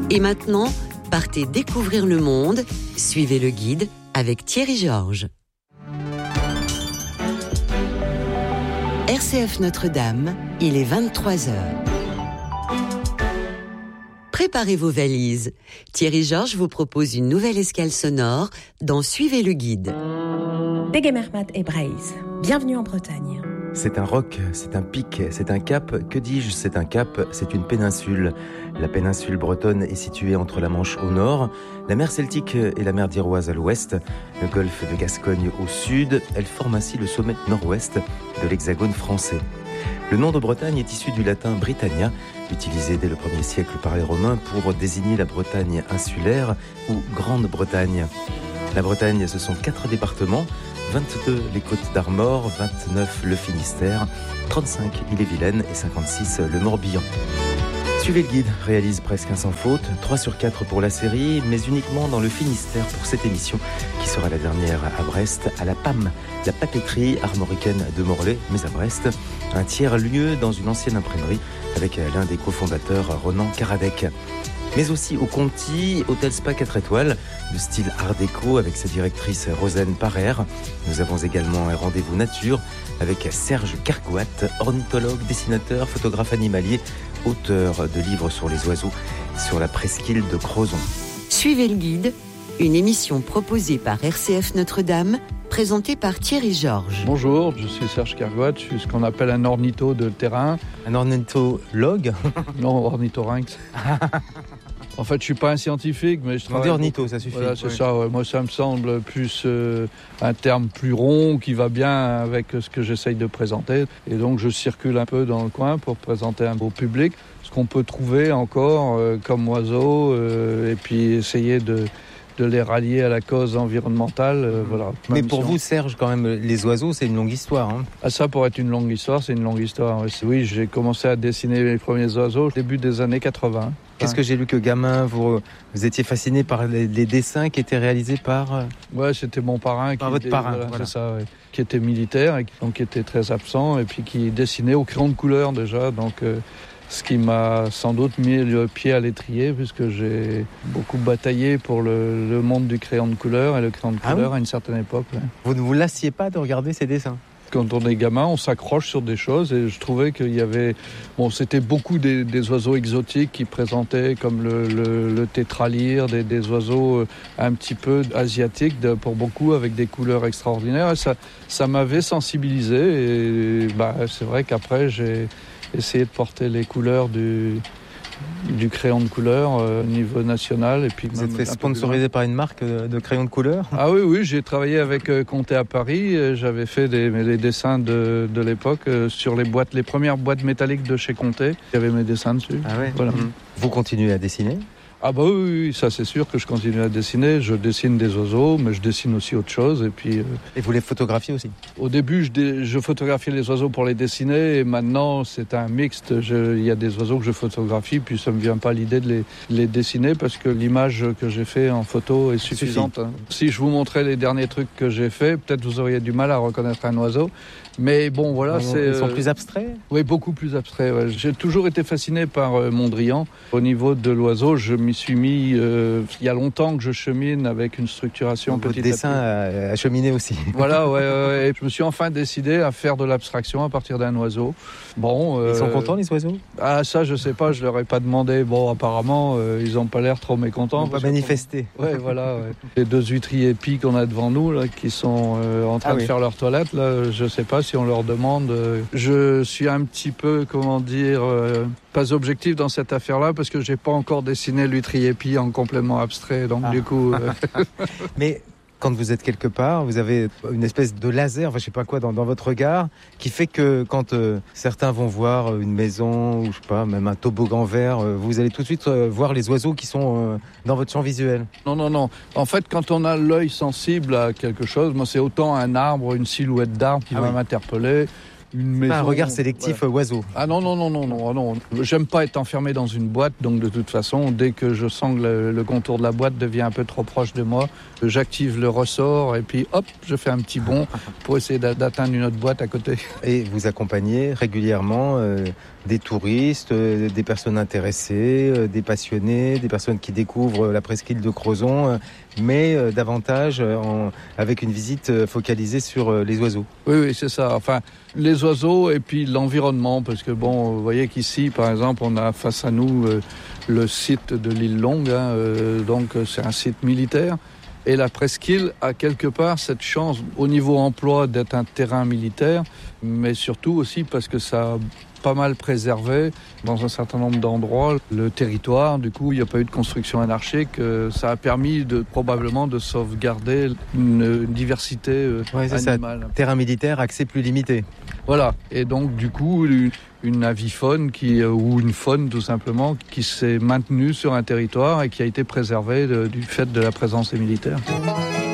Et maintenant, partez découvrir le monde. Suivez le guide avec Thierry Georges. RCF Notre-Dame, il est 23h. Préparez vos valises. Thierry Georges vous propose une nouvelle escale sonore dans Suivez le guide. Degemermat et Braise. Bienvenue en Bretagne. C'est un roc, c'est un pic, c'est un cap. Que dis-je, c'est un cap, c'est une péninsule. La péninsule bretonne est située entre la Manche au nord, la mer Celtique et la mer d'Iroise à l'ouest, le golfe de Gascogne au sud. Elle forme ainsi le sommet nord-ouest de l'hexagone français. Le nom de Bretagne est issu du latin Britannia, utilisé dès le 1er siècle par les Romains pour désigner la Bretagne insulaire ou Grande-Bretagne. La Bretagne, ce sont 4 départements, 22 les Côtes d'Armor, 29 le Finistère, 35 Ille-et-Vilaine et 56 le Morbihan. Suivez le guide réalise presque un sans faute, 3 sur 4 pour la série, mais uniquement dans le Finistère pour cette émission, qui sera la dernière à Brest, à la PAM, la papeterie armoricaine de Morlaix, mais à Brest, un tiers-lieu dans une ancienne imprimerie, avec l'un des cofondateurs, Ronan Karadec. Mais aussi au Conti, hôtel spa 4 étoiles, de style art déco avec sa directrice Rosaine Parer. Nous avons également un rendez-vous nature avec Serge Cargoat, ornithologue, dessinateur, photographe animalier, auteur de livres sur les oiseaux, sur la presqu'île de Crozon. Suivez le guide, une émission proposée par RCF Notre-Dame, présentée par Thierry Georges. Bonjour, je suis Serge Cargoat, je suis ce qu'on appelle un ornitho de terrain. Un ornithologue ? Non, ornithorynx. En fait, je suis pas un scientifique, mais je travaille... On dit ornitho, ça suffit. Voilà, c'est oui. ça. Ouais. Moi, ça me semble plus un terme plus rond qui va bien avec ce que j'essaye de présenter. Et donc, je circule un peu dans le coin pour présenter un beau public, ce qu'on peut trouver encore comme oiseaux, et puis essayer de les rallier à la cause environnementale. Voilà. Mais pour vous, Serge, quand même, les oiseaux, c'est une longue histoire. Hein. Ah, ça, pour être une longue histoire, c'est une longue histoire. Oui, j'ai commencé à dessiner les premiers oiseaux au début des années 80. Qu'est-ce que j'ai lu que gamin, vous étiez fasciné par les dessins qui étaient réalisés par... Ouais, c'était mon parrain. Par votre parrain, voilà. C'est ça, ouais. Qui était militaire, et qui était très absent, et puis qui dessinait au crayon de couleur déjà. Donc, ce qui m'a sans doute mis le pied à l'étrier, puisque j'ai beaucoup bataillé pour le monde du crayon de couleur, et le crayon de couleur à une certaine époque. Ouais. Vous ne vous lassiez pas de regarder ces dessins ? Quand on est gamin, on s'accroche sur des choses, et je trouvais qu'il y avait... Bon, c'était beaucoup des oiseaux exotiques qui présentaient, comme le tétralyre, des oiseaux un petit peu asiatiques, pour beaucoup, avec des couleurs extraordinaires. Et ça m'avait sensibilisé, et c'est vrai qu'après, j'ai essayé de porter les couleurs du crayon de couleur au niveau national. Et puis vous êtes fait sponsoriser par une marque de crayon de couleur ? Ah oui, j'ai travaillé avec Comté à Paris. J'avais fait les dessins de l'époque sur les premières boîtes métalliques de chez Comté. Il y avait mes dessins dessus. Ah ouais. Voilà. Vous continuez à dessiner ? Ah oui, ça c'est sûr que je continue à dessiner. Je dessine des oiseaux, mais je dessine aussi autre chose. Et puis. Et vous les photographiez aussi ? Au début, je photographiais les oiseaux pour les dessiner, et maintenant c'est un mixte. Il y a des oiseaux que je photographie, puis ça me vient pas l'idée de les dessiner parce que l'image que j'ai fait en photo est suffisante. Si je vous montrais les derniers trucs que j'ai fait, peut-être vous auriez du mal à reconnaître un oiseau. Mais bon, voilà, Ils sont plus abstraits ? Oui, beaucoup plus abstraits. Ouais. J'ai toujours été fasciné par Mondrian. Au niveau de l'oiseau, je m'y suis mis... il y a longtemps que je chemine avec une structuration petit à petit. Votre dessin a cheminé aussi. Voilà, ouais. Je me suis enfin décidé à faire de l'abstraction à partir d'un oiseau. Bon, ils sont contents, les oiseaux ? Ah, ça, je sais pas, je leur ai pas demandé. Bon, apparemment, ils n'ont pas l'air trop mécontents. Ils n'ont pas manifesté. Ouais, voilà. Ouais. Les 2 huîtriers épis qu'on a devant nous, là, qui sont en train de faire leur toilette, là, je sais pas si on leur demande. Je suis un petit peu, pas objectif dans cette affaire-là, parce que j'ai pas encore dessiné l'huîtrier épi en complètement abstrait, donc du coup... Mais... Quand vous êtes quelque part, vous avez une espèce de laser, je sais pas quoi, dans votre regard, qui fait que quand certains vont voir une maison, ou je sais pas, même un toboggan vert, vous allez tout de suite voir les oiseaux qui sont dans votre champ visuel. Non. En fait, quand on a l'œil sensible à quelque chose, moi c'est autant un arbre, une silhouette d'arbre qui va m'interpeller. Une maison, un regard sélectif oiseau. Ah non. J'aime pas être enfermé dans une boîte, donc de toute façon, dès que je sens que le contour de la boîte devient un peu trop proche de moi, j'active le ressort et puis hop, je fais un petit bond pour essayer d'atteindre une autre boîte à côté. Et vous accompagnez régulièrement des touristes, des personnes intéressées, des passionnés, des personnes qui découvrent la presqu'île de Crozon, mais davantage avec une visite focalisée sur les oiseaux. Oui, c'est ça. Enfin, les oiseaux et puis l'environnement, parce que vous voyez qu'ici, par exemple, on a face à nous le site de l'île Longue, donc c'est un site militaire. Et la presqu'île a quelque part cette chance au niveau emploi d'être un terrain militaire, mais surtout aussi parce que ça a pas mal préservé dans un certain nombre d'endroits le territoire. Du coup, il n'y a pas eu de construction anarchique. Ça a permis probablement de sauvegarder une diversité animale. Ça. Terrain militaire, accès plus limité. Voilà. Et donc, du coup, une avifaune ou une faune tout simplement qui s'est maintenue sur un territoire et qui a été préservée du fait de la présence des militaires.